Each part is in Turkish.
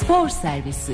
Spor Servisi.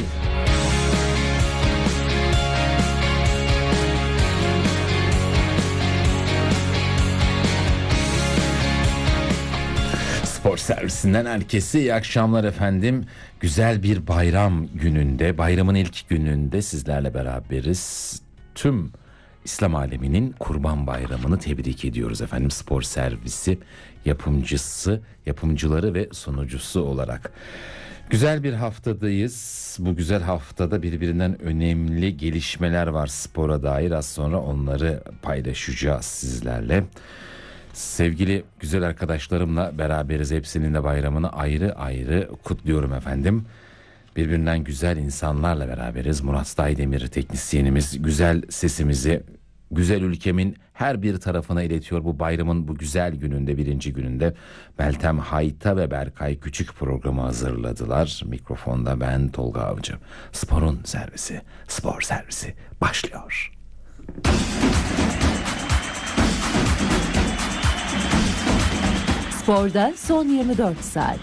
Spor Servisinden herkese iyi akşamlar efendim. Güzel bir bayram gününde, bayramın ilk gününde sizlerle beraberiz. Tüm İslam aleminin Kurban Bayramı'nı tebrik ediyoruz efendim. Spor Servisi yapımcısı, yapımcıları ve sunucusu olarak. Güzel bir haftadayız. Bu güzel haftada birbirinden önemli gelişmeler var spora dair. Az sonra onları paylaşacağız sizlerle. Sevgili güzel arkadaşlarımla beraberiz. Hepsinin de bayramını ayrı ayrı kutluyorum efendim. Birbirinden güzel insanlarla beraberiz. Murat Daydemir teknisyenimiz güzel sesimizi güzel ülkemin her bir tarafına iletiyor. Bu bayramın bu güzel gününde, birinci gününde Meltem Hayta ve Berkay Küçük programı hazırladılar. Mikrofonda ben Tolga Avcı. Sporun servisi, spor servisi başlıyor. Sporda son 24 saat.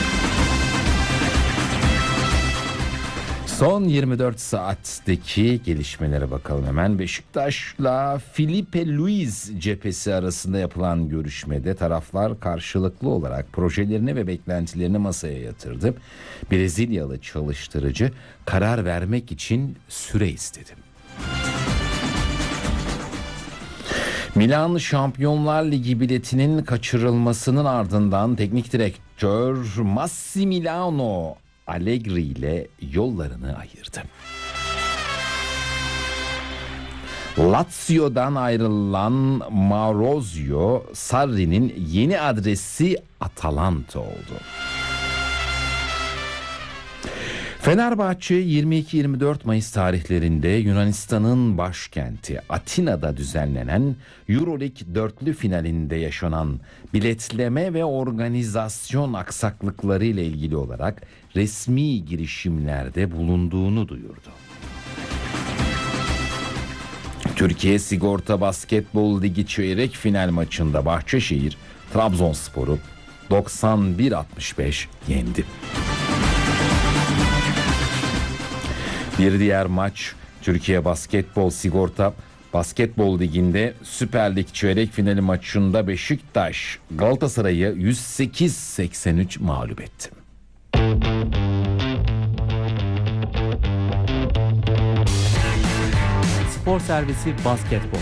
Son 24 saatteki gelişmelere bakalım hemen. Beşiktaş'la Filipe Luis cephesi arasında yapılan görüşmede taraflar karşılıklı olarak projelerini ve beklentilerini masaya yatırdı. Brezilyalı çalıştırıcı karar vermek için süre istedi. Milan Şampiyonlar Ligi biletinin kaçırılmasının ardından teknik direktör Massimiliano Allegri ile yollarını ayırdı. Lazio'dan ayrılan Maurizio Sarri'nin yeni adresi Atalanta oldu. Fenerbahçe 22-24 Mayıs tarihlerinde Yunanistan'ın başkenti Atina'da düzenlenen Euroleague dörtlü finalinde yaşanan biletleme ve organizasyon aksaklıkları ile ilgili olarak resmi girişimlerde bulunduğunu duyurdu. Türkiye Sigorta Basketbol Ligi çeyrek final maçında Bahçeşehir Trabzonspor'u 91-65 yendi. Bir diğer maç Türkiye Basketbol Sigorta Basketbol Ligi'nde Süper Lig çeyrek finali maçında Beşiktaş Galatasaray'ı 108-83 mağlup etti. Spor Servisi Basketbol.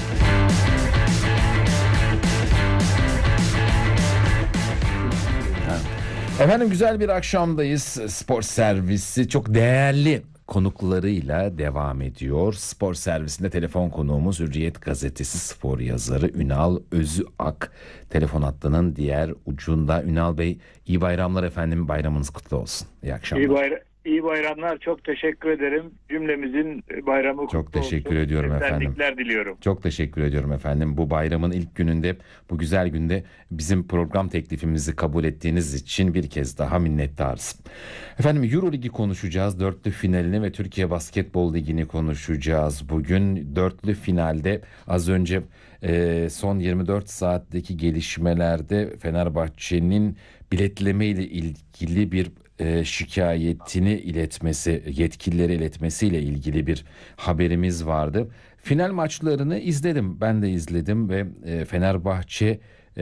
Efendim güzel bir akşamdayız. Spor Servisi çok değerli konuklarıyla devam ediyor. Spor Servisinde telefon konuğumuz Hürriyet Gazetesi spor yazarı Ünal Özüak. Telefon hattının diğer ucunda. Ünal Bey, iyi bayramlar efendim. Bayramınız kutlu olsun. İyi akşamlar. İyi bayramlar. Çok teşekkür ederim. Cümlemizin bayramı kutlu olsun. Çok teşekkür ediyorum efendim. Esenlikler diliyorum. Çok teşekkür ediyorum efendim. Bu bayramın ilk gününde, bu güzel günde bizim program teklifimizi kabul ettiğiniz için bir kez daha minnettarız. Efendim Euroligi konuşacağız. Dörtlü finalini ve Türkiye Basketbol Ligi'ni konuşacağız. Bugün dörtlü finalde az önce son 24 saatteki gelişmelerde Fenerbahçe'nin biletleme ile ilgili bir şikayetini iletmesi, yetkililere iletmesiyle ilgili bir haberimiz vardı. Final maçlarını izledim. Ben de izledim ve Fenerbahçe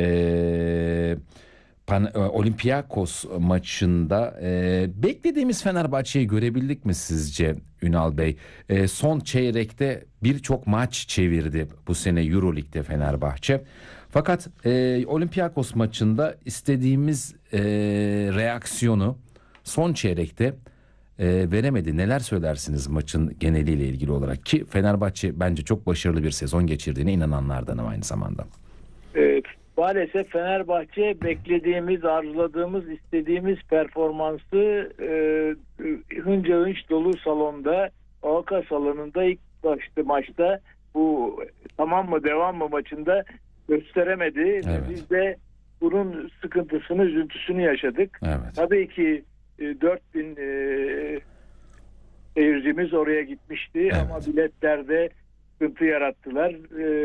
Olympiakos maçında beklediğimiz Fenerbahçe'yi görebildik mi sizce Ünal Bey? Son çeyrekte birçok maç çevirdi bu sene Euroleague'de Fenerbahçe. Fakat Olympiakos maçında istediğimiz reaksiyonu son çeyrekte veremedi. Neler söylersiniz maçın geneliyle ilgili olarak, ki Fenerbahçe bence çok başarılı bir sezon geçirdiğine inananlardanım aynı zamanda. Maalesef Fenerbahçe beklediğimiz, arzuladığımız, istediğimiz performansı hınca hınç dolu salonda, Alka salonunda ilk maçta bu tamam mı devam mı maçında gösteremedi. Evet. Biz de bunun sıkıntısını, üzüntüsünü yaşadık. Evet. Tabii ki 4000 seyircimiz oraya gitmişti, evet, ama biletlerde sıkıntı yarattılar.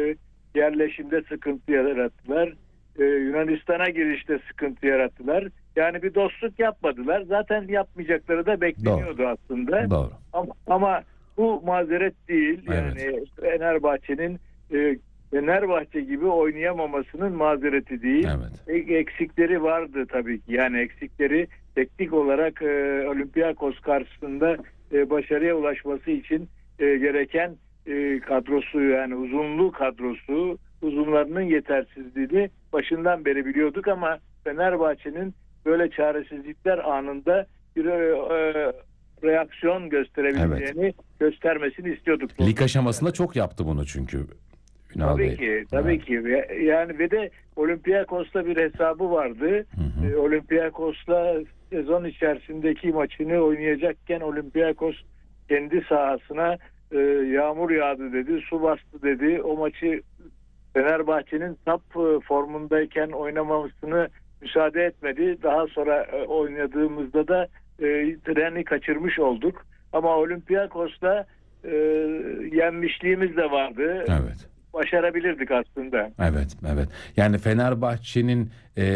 Yerleşimde sıkıntı yarattılar. Yunanistan'a girişte sıkıntı yarattılar. Yani bir dostluk yapmadılar. Zaten yapmayacakları da bekleniyordu aslında. Doğru. Ama bu mazeret değil. Yani Evet. Fenerbahçe'nin Fenerbahçe gibi oynayamamasının mazereti değil. Evet. Eksikleri vardı tabii ki. Yani eksikleri teknik olarak Olympiakos karşısında başarıya ulaşması için gereken kadrosu, yani uzunluğu kadrosu, uzunlarının yetersizliğini başından beri biliyorduk ama Fenerbahçe'nin böyle çaresizlikler anında bir reaksiyon gösterebileceğini göstermesini istiyorduk. Lig aşamasında çok yaptı bunu çünkü Ünal Tabii Bey. ki, tabii ki. Yani ve de Olympiakos'ta bir hesabı vardı. Olympiakos'la sezon içerisindeki maçını oynayacakken Olympiakos kendi sahasına yağmur yağdı dedi, su bastı dedi. O maçı Fenerbahçe'nin top formundayken oynamamasını müsaade etmedi. Daha sonra oynadığımızda da treni kaçırmış olduk. Ama Olympiakos'ta yenmişliğimiz de vardı. Evet. Başarabilirdik aslında. Evet. Yani Fenerbahçe'nin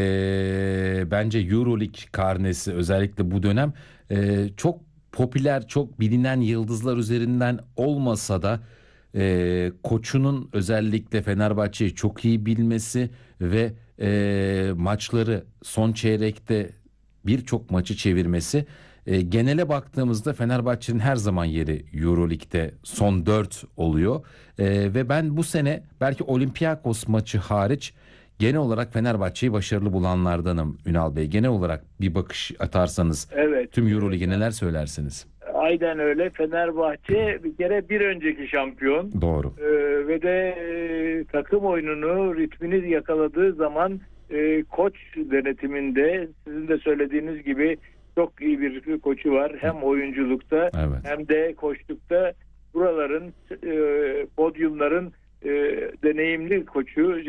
bence EuroLeague karnesi özellikle bu dönem çok popüler, çok bilinen yıldızlar üzerinden olmasa da koçunun özellikle Fenerbahçe'yi çok iyi bilmesi ve maçları son çeyrekte birçok maçı çevirmesi, genele baktığımızda Fenerbahçe'nin her zaman yeri EuroLeague'de son 4 oluyor. Ve ben bu sene belki Olympiakos maçı hariç genel olarak Fenerbahçe'yi başarılı bulanlardanım Ünal Bey. Genel olarak bir bakış atarsanız Evet. tüm EuroLeague'e neler söylersiniz? Aynen öyle. Fenerbahçe bir kere bir önceki şampiyon. Doğru. Ve de takım oyununu, ritmini yakaladığı zaman koç denetiminde sizin de söylediğiniz gibi çok iyi bir koçu var. Hem oyunculukta hem de koçlukta buraların, podyumların deneyimli koçu.